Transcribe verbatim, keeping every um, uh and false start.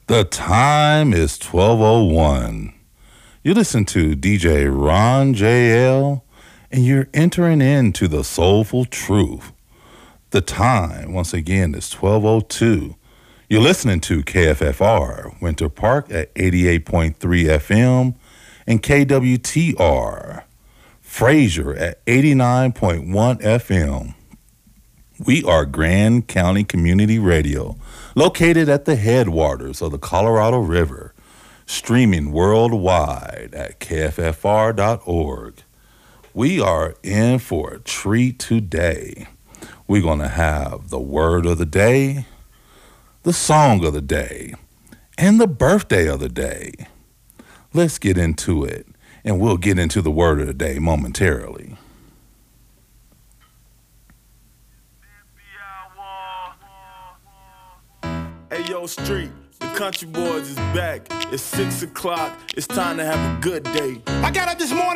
The time is twelve oh one. You listen to D J Ron J L, and you're entering into the soulful truth. The time, once again, is twelve oh two. You're listening to K F F R, Winter Park at eighty-eight point three F M, and K W T R, Fraser at eighty-nine point one F M. We are Grand County Community Radio, located at the headwaters of the Colorado River, streaming worldwide at K F F R dot org. We are in for a treat today. We're going to have the word of the day, the song of the day, and the birthday of the day. Let's get into it, and we'll get into the word of the day momentarily. Hey yo, Street, the Country Boys is back. It's six o'clock. It's time to have a good day. I got up this morning.